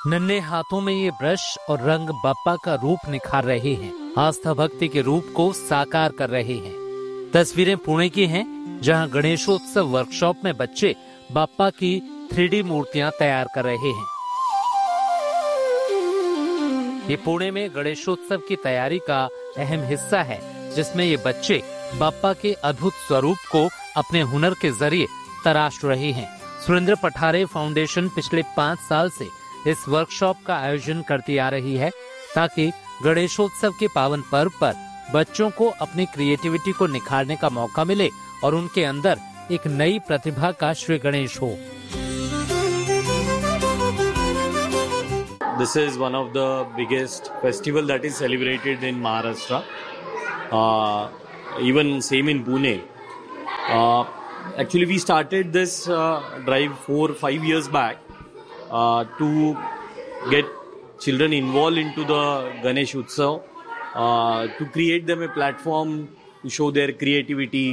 नन्हे हाथों में ये ब्रश और रंग बाप्पा का रूप निखार रहे हैं, आस्था भक्ति के रूप को साकार कर रहे हैं। तस्वीरें पुणे की हैं, जहां गणेशोत्सव वर्कशॉप में बच्चे बाप्पा की 3D मूर्तियां तैयार कर रहे हैं। ये पुणे में गणेशोत्सव की तैयारी का अहम हिस्सा है, जिसमें ये बच्चे बाप्पा के अद्भुत स्वरूप को अपने हुनर के जरिए तराश रहे हैं। सुरेंद्र पठारे फाउंडेशन पिछले 5 साल से इस वर्कशॉप का आयोजन करती आ रही है, ताकि गणेशोत्सव के पावन पर्व पर बच्चों को अपनी क्रिएटिविटी को निखारने का मौका मिले और उनके अंदर एक नई प्रतिभा का श्री गणेश हो। This is one of the biggest festival that is celebrated in Maharashtra. Even same in Pune. Actually, we started this drive 4-5 years back to get children involved into the Ganesh Utsav, to create them a platform to show their creativity.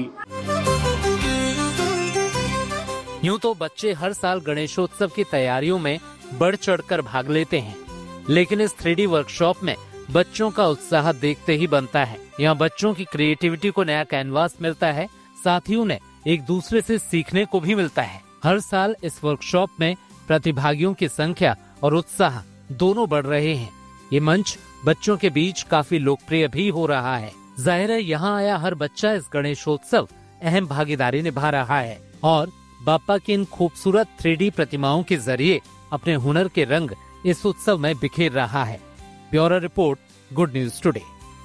यूं तो बच्चे हर साल गणेशोत्सव की तैयारियों में बढ़ चढ़कर भाग लेते हैं, लेकिन इस 3D वर्कशॉप में बच्चों का उत्साह देखते ही बनता है। यहाँ बच्चों की क्रिएटिविटी को नया कैनवास मिलता है, साथ ही उन्हें एक दूसरे से सीखने को भी मिलता है। हर साल इस वर्कशॉप में प्रतिभागियों की संख्या और उत्साह दोनों बढ़ रहे हैं। ये मंच बच्चों के बीच काफी लोकप्रिय भी हो रहा है। जाहिर है, यहाँ आया हर बच्चा इस गणेशोत्सव अहम भागीदारी निभा रहा है और बाप्पा की इन खूबसूरत 3D प्रतिमाओं के जरिए अपने हुनर के रंग इस उत्सव में बिखेर रहा है। Bureau report, good news today.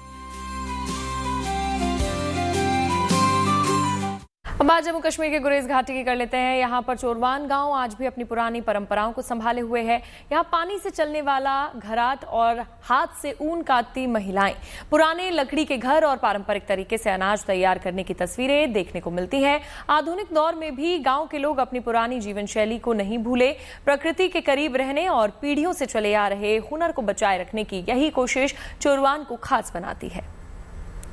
अब आज जम्मू कश्मीर के गुरेज घाटी की कर लेते हैं। यहाँ पर चोरवान गांव आज भी अपनी पुरानी परंपराओं को संभाले हुए है। यहाँ पानी से चलने वाला घराट और हाथ से ऊन काटती महिलाएं, पुराने लकड़ी के घर और पारंपरिक तरीके से अनाज तैयार करने की तस्वीरें देखने को मिलती हैं। आधुनिक दौर में भी गांव के लोग अपनी पुरानी जीवन शैली को नहीं भूले। प्रकृति के करीब रहने और पीढ़ियों से चले आ रहे हुनर को बचाए रखने की यही कोशिश चोरवान को खास बनाती है।